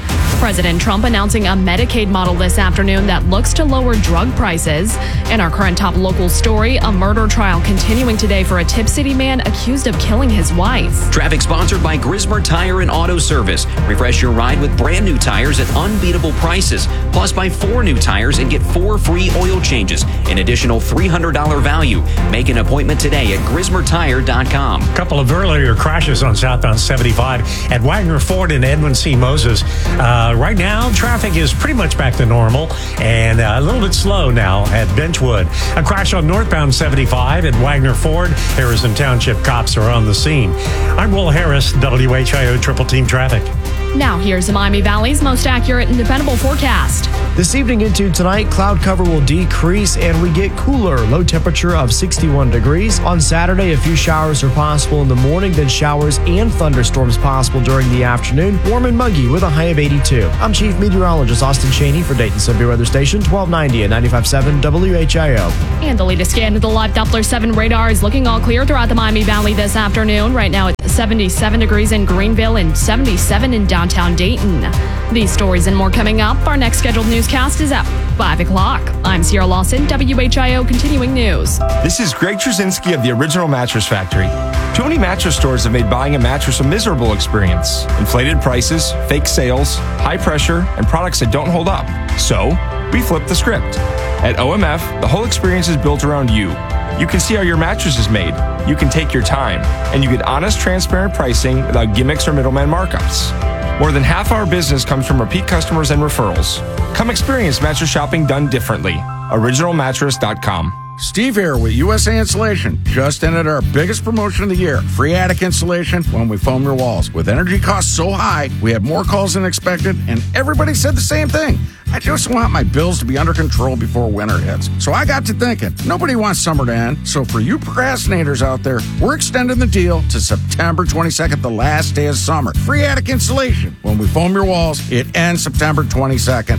President Trump announcing a Medicaid model this afternoon that looks to lower drug prices. In our current top local story, a murder trial continuing today for a Tip City man accused of killing his wife. Traffic sponsored by Grismer Tire and Auto Service. Refresh your ride with brand new tires at unbeatable prices. Plus, buy 4 new tires and get 4 free oil changes. An additional $300 value. Make an appointment today at GrismerTire.com. A couple of earlier crashes on southbound 75 at Wagner Ford and Edwin C. Moses. Right now, traffic is pretty much back to normal and a little bit slow now at Benchwood. A crash on northbound 75 at Wagner Ford. Harrison Township cops are on the scene. I'm Will Harris, WHIO Triple Team Traffic. Now here's the Miami Valley's most accurate and dependable forecast. This evening into tonight, cloud cover will decrease and we get cooler. Low temperature of 61 degrees. On Saturday, a few showers are possible in the morning, then showers and thunderstorms possible during the afternoon. Warm and muggy with a high of 82. I'm Chief Meteorologist Austin Cheney for Dayton Severe Weather Station 1290 at 95.7 WHIO. And the latest scan of the live Doppler 7 radar is looking all clear throughout the Miami Valley this afternoon. Right now it's 77 degrees in Greenville and 77 in downtown Dayton. These stories and more coming up. Our next scheduled newscast is at 5 o'clock. I'm Sierra Lawson, WHIO Continuing News. This is Greg Trzynski of the Original Mattress Factory. Too many mattress stores have made buying a mattress a miserable experience. Inflated prices, fake sales, high pressure, and products that don't hold up. So, we flipped the script. At OMF, the whole experience is built around you. You can see how your mattress is made. You can take your time. And you get honest, transparent pricing without gimmicks or middleman markups. More than half our business comes from repeat customers and referrals. Come experience mattress shopping done differently. OriginalMattress.com. Steve here with USA Insulation. Just ended our biggest promotion of the year. Free attic insulation when we foam your walls. With energy costs so high, we had more calls than expected, and everybody said the same thing. I just want my bills to be under control before winter hits. So I got to thinking, nobody wants summer to end. So for you procrastinators out there, we're extending the deal to September 22nd, the last day of summer. Free attic insulation. When we foam your walls, it ends September 22nd.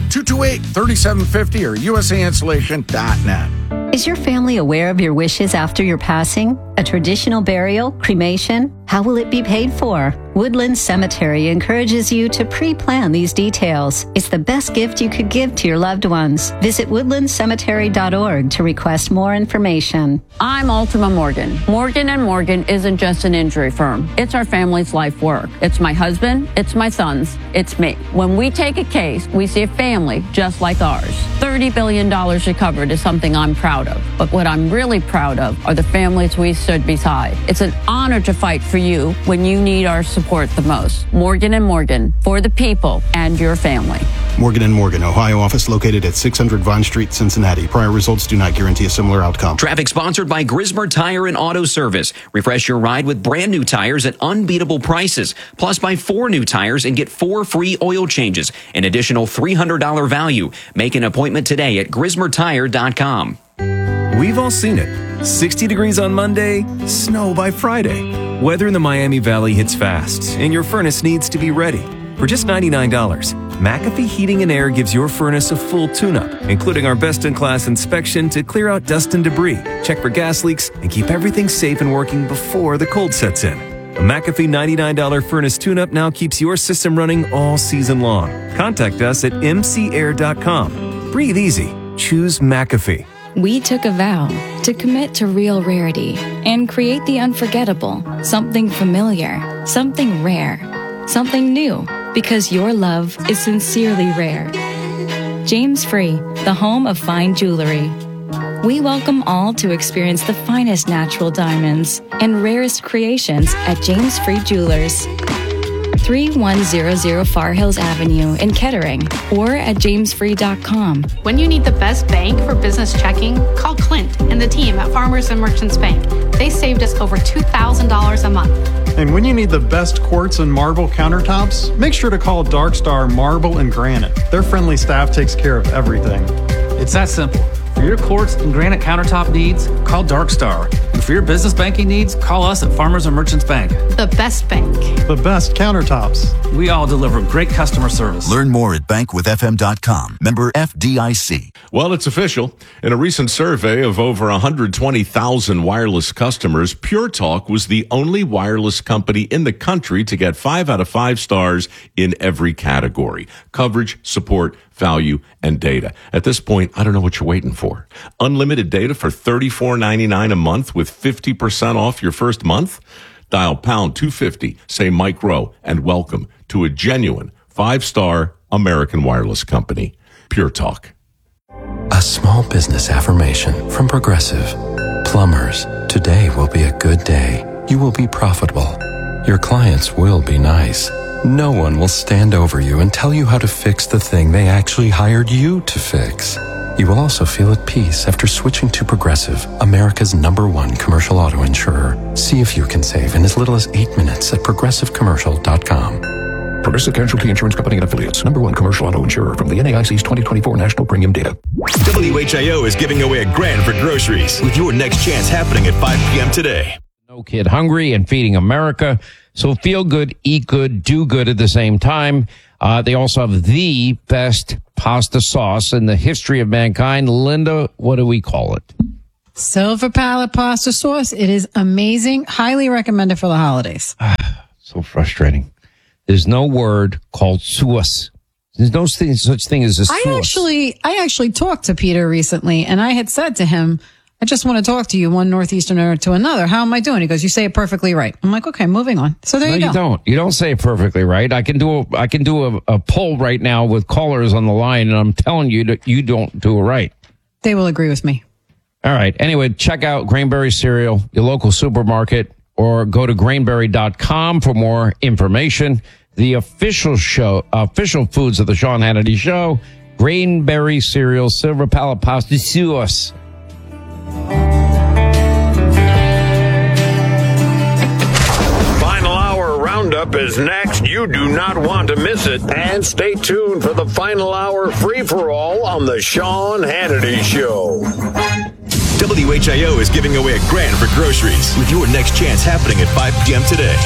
228-3750 or usainsulation.net. Is your family aware of your wishes after your passing? A traditional burial, cremation? How will it be paid for? Woodland Cemetery encourages you to pre-plan these details. It's the best gift you could give to your loved ones. Visit woodlandcemetery.org to request more information. I'm Ultima Morgan. Morgan & Morgan isn't just an injury firm. It's our family's life work. It's my husband, it's my sons, it's me. When we take a case, we see a family just like ours. $30 billion recovered is something I'm proud of. But what I'm really proud of are the families we stood beside. It's an honor to fight for you when you need our support the most. Morgan & Morgan, for the people and your family. Morgan & Morgan, Ohio office located at 600 Vine Street, Cincinnati. Prior results do not guarantee a similar outcome. Traffic sponsored by Grismer Tire and Auto Service. Refresh your ride with brand new tires at unbeatable prices. Plus, buy 4 new tires and get 4 free oil changes. An additional $300 value. Make an appointment today at GrismerTire.com. We've all seen it. 60 degrees on Monday, snow by Friday. Weather in the Miami Valley hits fast, and your furnace needs to be ready. For just $99, McAfee Heating and Air gives your furnace a full tune-up, including our best-in-class inspection to clear out dust and debris, check for gas leaks, and keep everything safe and working before the cold sets in. A McAfee $99 furnace tune-up now keeps your system running all season long. Contact us at mcair.com. Breathe easy. Choose McAfee. We took a vow to commit to real rarity and create the unforgettable, something familiar, something rare, something new, because your love is sincerely rare. James Free, the home of fine jewelry. We welcome all to experience the finest natural diamonds and rarest creations at James Free Jewelers. 3100 Far Hills Avenue in Kettering or at jamesfree.com. When you need the best bank for business checking, call Clint and the team at Farmers and Merchants Bank. They saved us over $2,000 a month. And when you need the best quartz and marble countertops, make sure to call Dark Star Marble and Granite. Their friendly staff takes care of everything. It's that simple. For your quartz and granite countertop needs, call Dark Star. And for your business banking needs, call us at Farmers and Merchants Bank. The best bank. The best countertops. We all deliver great customer service. Learn more at bankwithfm.com. Member FDIC. Well, it's official. In a recent survey of over 120,000 wireless customers, Pure Talk was the only wireless company in the country to get 5 out of 5 stars in every category: coverage, support, value, and data. At this point, I don't know what you're waiting for. Unlimited data for $34.99 a month with 50% off your first month? Dial pound 250, say Mike Rowe, and welcome to a genuine 5-star American wireless company. Pure Talk. A small business affirmation from Progressive. Plumbers, today will be a good day. You will be profitable. Your clients will be nice. No one will stand over you and tell you how to fix the thing they actually hired you to fix. You will also feel at peace after switching to Progressive, America's #1 commercial auto insurer. See if you can save in as little as 8 minutes at progressivecommercial.com. Progressive Casualty Insurance Company and Affiliates. #1 commercial auto insurer from the NAIC's 2024 National Premium Data. WHIO is giving away $1,000 for groceries with your next chance happening at 5 p.m. today. No Kid Hungry and Feeding America. So feel good, eat good, do good at the same time. They also have the best pasta sauce in the history of mankind. Linda, what do we call it? Silver Palate pasta sauce. It is amazing. Highly recommended for the holidays. So frustrating. There's no word called sauce. There's no such thing as a sauce. I actually talked to Peter recently, and I had said to him, I just want to talk to you, one Northeasterner to another. How am I doing? He goes, you say it perfectly right. I'm like, okay, moving on. So there you go. No, you don't say it perfectly right. I can do a poll right now with callers on the line, and I'm telling you that you don't do it right. They will agree with me. All right. Anyway, check out Grainberry cereal, your local supermarket, or go to grainberry.com for more information. The official foods of the Sean Hannity Show, Grainberry cereal, Silver Palate pasta sauce. Final Hour Roundup is next. You do not want to miss it. And stay tuned for the Final Hour free-for-all on the Sean Hannity Show. WHIO is giving away $1,000 for groceries with your next chance happening at 5 p.m. today.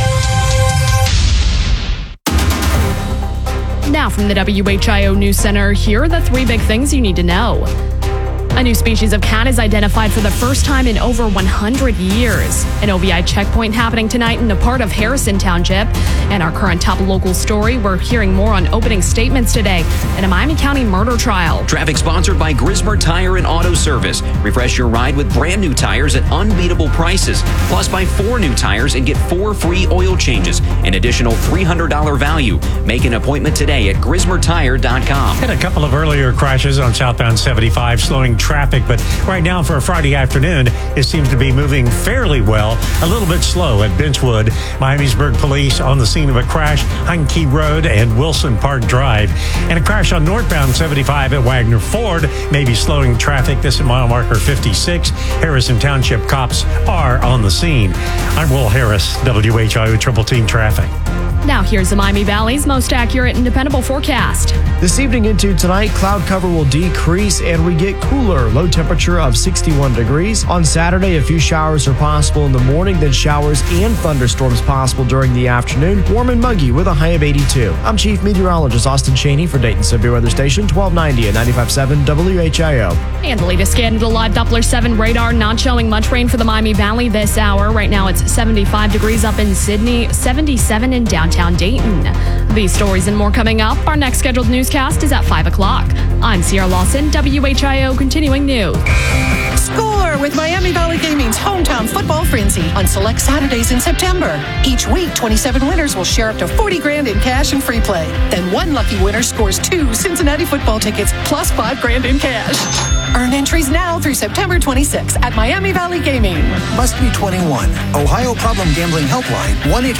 Now from the WHIO News Center, here are the 3 big things you need to know. A new species of cat is identified for the first time in over 100 years. An OBI checkpoint happening tonight in a part of Harrison Township. And our current top local story, we're hearing more on opening statements today in a Miami County murder trial. Traffic sponsored by Grismer Tire and Auto Service. Refresh your ride with brand new tires at unbeatable prices. Plus, buy 4 new tires and get 4 free oil changes. An additional $300 value. Make an appointment today at GrismerTire.com. Had a couple of earlier crashes on southbound 75, slowing traffic, but right now for a Friday afternoon, it seems to be moving fairly well. A little bit slow at Benchwood. Miamisburg police on the scene of a crash, Heinke Road and Wilson Park Drive. And a crash on northbound 75 at Wagner Ford may be slowing traffic. This is mile marker 56. Harrison Township cops are on the scene. I'm Will Harris, WHIO Triple Team Traffic. Now here's the Miami Valley's most accurate and dependable forecast. This evening into tonight, cloud cover will decrease and we get cooler. Low temperature of 61 degrees. On Saturday, a few showers are possible in the morning, then showers and thunderstorms possible during the afternoon. Warm and muggy with a high of 82. I'm Chief Meteorologist Austin Cheney for Dayton Severe Weather Station 1290 at 95.7 WHIO. And the latest scan of the live Doppler 7 radar, not showing much rain for the Miami Valley this hour. Right now it's 75 degrees up in Sydney, 77 in downtown Dayton. These stories and more coming up. Our next scheduled newscast is at 5 o'clock. I'm Sierra Lawson, WHIO Continuing News. Score with Miami Valley Gaming's hometown football frenzy on select Saturdays in September. Each week, 27 winners will share up to $40,000 in cash and free play. Then one lucky winner scores 2 Cincinnati football tickets plus $5,000 in cash. Earn entries now through September 26 at Miami Valley Gaming. Must be 21. Ohio Problem Gambling Helpline,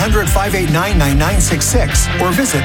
1-800-589-9966 or visit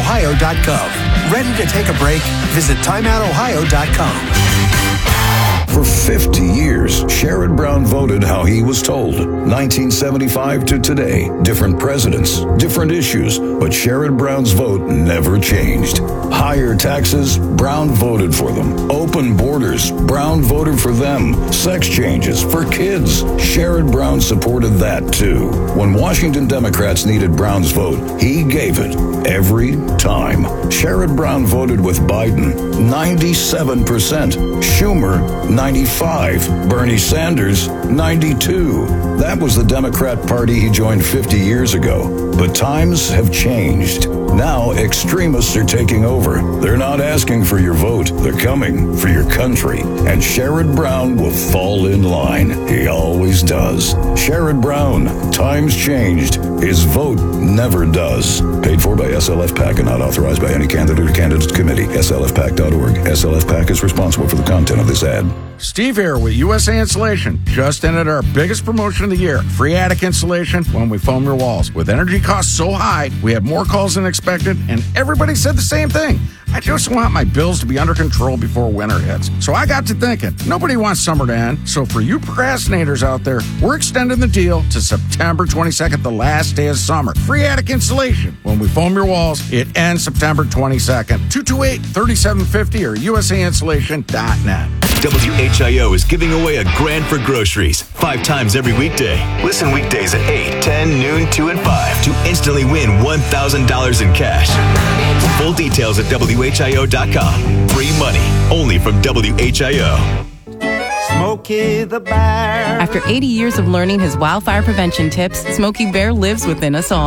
org.ohio.gov. Ready to take a break? Visit timeoutohio.com. For 50 years, Sherrod Brown voted how he was told. 1975 to today, different presidents, different issues, but Sherrod Brown's vote never changed. Higher taxes, Brown voted for them. Open borders, Brown voted for them. Sex changes for kids, Sherrod Brown supported that too. When Washington Democrats needed Brown's vote, he gave it every time. Sherrod Brown voted with Biden, 97%. Schumer, 95. Bernie Sanders, 92. That was the Democrat Party he joined 50 years ago. But times have changed. Now extremists are taking over. They're not asking for your vote. They're coming for your country. And Sherrod Brown will fall in line. He always does. Sherrod Brown, times changed. His vote never does. Paid for by SLF PAC and not authorized by any candidate or candidates committee. SLFPAC.org. SLF PAC is responsible for the content of this ad. Steve here with USA Insulation. Just ended our biggest promotion of the year. Free attic insulation when we foam your walls. With energy costs so high, we had more calls than expected, and everybody said the same thing. I just want my bills to be under control before winter hits. So I got to thinking, nobody wants summer to end. So for you procrastinators out there, we're extending the deal to September 22nd, the last day of summer. Free attic insulation. When we foam your walls, it ends September 22nd. 228-3750 or USAinsulation.net. WHIO is giving away $1,000 for groceries 5 times every weekday. Listen weekdays at 8, 10, noon, 2, and 5 to instantly win $1,000 in cash. Full details at WHIO.com. Free money only from WHIO. Smokey the Bear. After 80 years of learning his wildfire prevention tips, Smokey Bear lives within us all.